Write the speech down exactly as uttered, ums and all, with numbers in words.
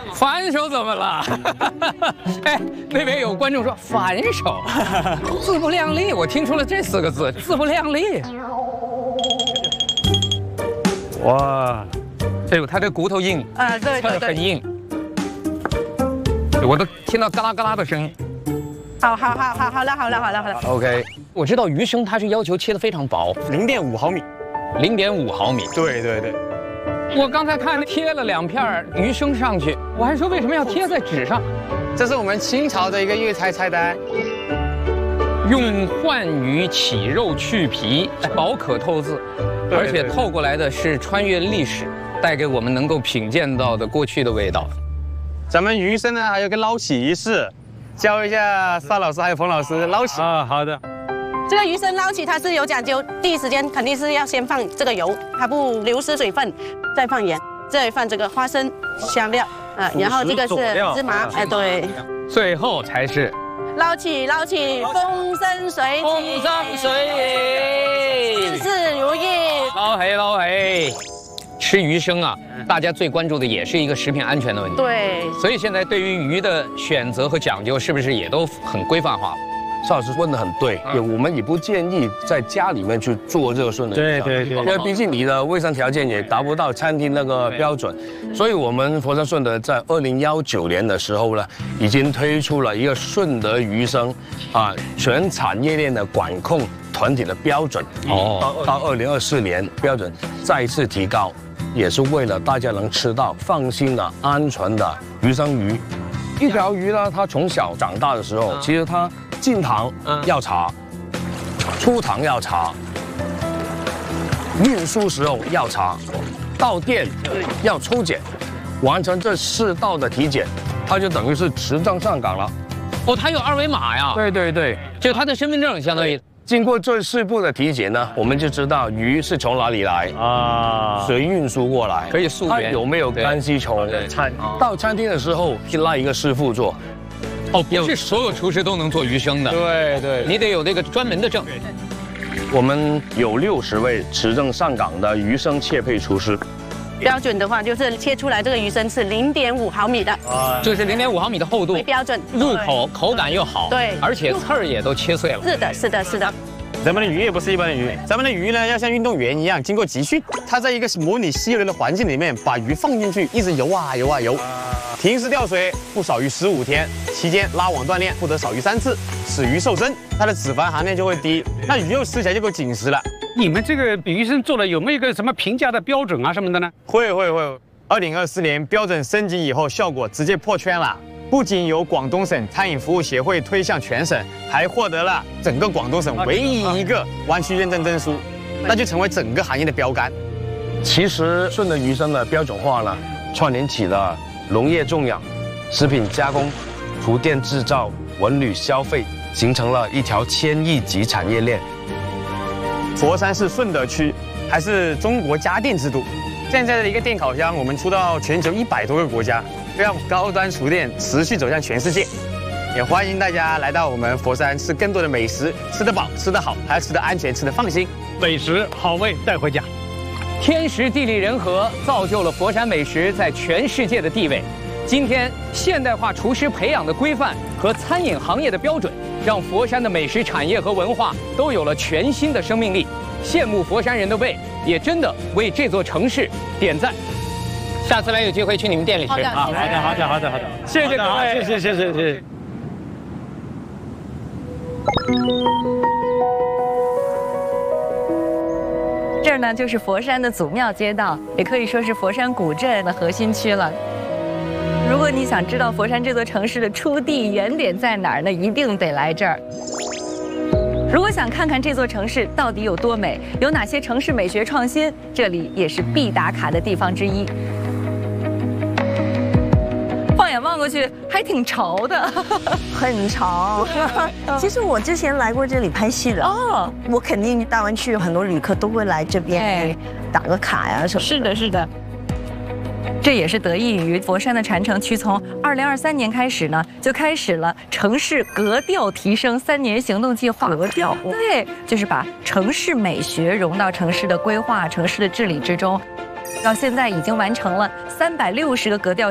反手怎么了？哎，那边有观众说反手，自不量力，我听出了这四个字，自不量力。哇，哎呦，他这骨头硬啊，对对对， 很硬，我都听到嘎啦嘎啦的声音。 好好好好好了好了好了好了。 OK， 我知道鱼生它是要求切得非常薄， 零点五毫米， 零点五毫米。 对对对。 我刚才看贴了两片鱼生上去，我还说为什么要贴在纸上？ 这是我们清朝的一个粤菜菜单， 用鲩鱼起肉去皮，薄可透字，而且透过来的是穿越历史，带给我们能够品鉴到的过去的味道。 咱们鱼生呢还有个捞起仪式，教一下邵老师还有冯老师捞起啊。好的。 这个鱼生捞起它是有讲究，第一时间肯定是要先放这个油，它不流失水分，再放盐，再放这个花生香料啊，然后这个是芝麻，哎对， 最后才是捞起捞起，风生水起， 风生水起， 事事如意， 捞起捞起。吃鱼生啊，大家最关注的也是一个食品安全的问题。 对， 所以现在对于鱼的选择和讲究，是不是也都很规范化？ 邵老师问得很对，也我们也不建议在家里面去做热顺的， 对对对， 因为毕竟你的卫生条件也达不到餐厅那个标准，所以我们佛山顺德在二零幺九年的时候呢，已经推出了一个顺德鱼生啊全产业链的管控团体的标准，哦，到二零二四年标准再次提高，也是为了大家能吃到放心的、安全的鱼生鱼。一条鱼呢，它从小长大的时候，其实它进塘要查，出塘要查，运输时候要查，到店要抽检，完成这四道的体检，它就等于是持证上岗了。 哦，它有二维码呀？ 对对对， 就它的身份证相当于。 经过这四步的体检呢，我们就知道鱼是从哪里来啊，谁运输过来， 可以溯源， 它有没有干系虫。到餐厅的时候，拉一个师傅做。 哦，不是所有厨师都能做鱼生的。 对对， 你得有那个专门的证。 我们有六十位持证上岗的鱼生切配厨师。 标准的话，就是切出来这个鱼生是零点五毫米的， 这是零点五毫米的厚度， 为标准， 入口口感又好， 对， 而且刺儿也都切碎了。 是的，是的，是的。 咱们的鱼也不是一般的鱼，咱们的鱼呢要像运动员一样经过集训，它在一个模拟溪流的环境里面把鱼放进去，一直游啊游啊游，停时吊水不少于十五天，期间拉网锻炼不得少于三次，使鱼瘦身，它的脂肪含量就会低，那鱼肉吃起来就够紧实了。 你们这个鱼生做了有没有一个什么评价的标准啊什么的呢？ 会会会，二零二四年标准升级以后，效果直接破圈了。不仅由广东省餐饮服务协会推向全省，还获得了整个广东省唯一一个湾区认证证书，那就成为整个行业的标杆。 其实顺德鱼生的标准化呢，串联起了农业种养、食品加工、厨电制造、文旅消费，形成了一条千亿级产业链。 佛山市顺德区还是中国家电之都，现在的一个电烤箱，我们出到全球一百多个国家，让高端厨电持续走向全世界。也欢迎大家来到我们佛山吃更多的美食，吃得饱，吃得好，还要吃得安全，吃得放心。 美食好味带回家。 天时地利人和造就了佛山美食在全世界的地位。今天现代化厨师培养的规范和餐饮行业的标准，让佛山的美食产业和文化都有了全新的生命力。羡慕佛山人的胃，也真的为这座城市点赞。下次来有机会去你们店里吃啊！ 好的，好的，好的，好的， 谢谢各位， 谢谢，谢谢，谢谢。 这儿呢就是佛山的祖庙街道，也可以说是佛山古镇的核心区了。如果你想知道佛山这座城市的出地原点在哪儿呢，一定得来这儿。如果想看看这座城市到底有多美，有哪些城市美学创新，这里也是必打卡的地方之一。放眼望过去，还挺潮的， 很潮。其实我之前来过这里拍戏的哦，我肯定大湾区有很多旅客都会来这边打个卡呀什么。 是的，是的。这也是得益于佛山的禅城区从二零二三年开始呢，就开始了城市格调提升三年行动计划。 格调， 对，就是把城市美学融到城市的规划、城市的治理之中。到现在已经完成了三百六十个格调